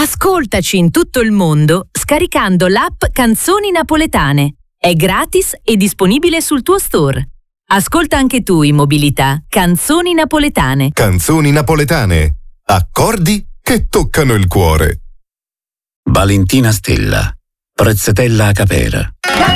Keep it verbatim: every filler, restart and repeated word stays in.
Ascoltaci in tutto il mondo scaricando l'app Canzoni Napoletane. È gratis e disponibile sul tuo store. Ascolta anche tu in mobilità Canzoni Napoletane. Canzoni Napoletane. Accordi che toccano il cuore. Valentina Stella, Prezzatella a Capera.